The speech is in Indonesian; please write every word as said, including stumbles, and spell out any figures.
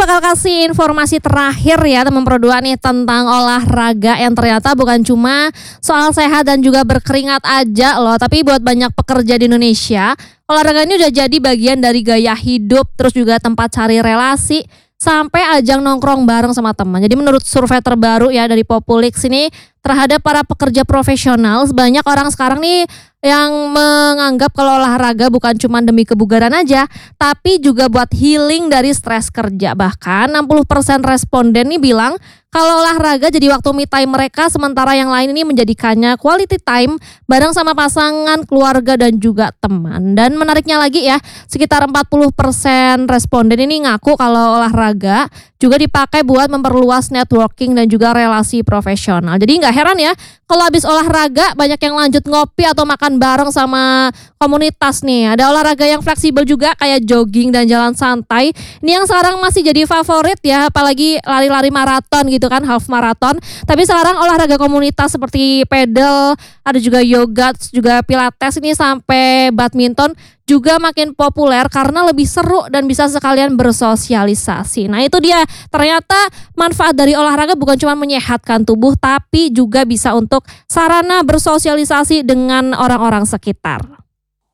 bakal kasih informasi terakhir ya teman Pro dua nih tentang olahraga yang ternyata bukan cuma soal sehat dan juga berkeringat aja loh, tapi buat banyak pekerja di Indonesia, olahraga ini udah jadi bagian dari gaya hidup, terus juga tempat cari relasi, sampai ajang nongkrong bareng sama teman. Jadi menurut survei terbaru ya dari Populix ini terhadap para pekerja profesional, banyak orang sekarang nih yang menganggap kalau olahraga bukan cuma demi kebugaran aja, tapi juga buat healing dari stres kerja. Bahkan enam puluh persen responden nih bilang kalau olahraga jadi waktu me time mereka, sementara yang lain ini menjadikannya quality time bareng sama pasangan, keluarga, dan juga teman. Dan menariknya lagi ya, sekitar empat puluh persen responden ini ngaku kalau olahraga juga dipakai buat memperluas networking dan juga relasi profesional. Jadi nggak heran ya kalau habis olahraga banyak yang lanjut ngopi atau makan bareng sama komunitas nih. Ada olahraga yang fleksibel juga kayak jogging dan jalan santai. Ini yang sekarang masih jadi favorit ya, apalagi lari-lari maraton gitu kan, half marathon. Tapi sekarang olahraga komunitas seperti pedal, ada juga yoga, juga pilates ini sampai badminton juga makin populer karena lebih seru dan bisa sekalian bersosialisasi. Nah itu dia, ternyata manfaat dari olahraga bukan cuma menyehatkan tubuh, tapi juga bisa untuk sarana bersosialisasi dengan orang-orang sekitar.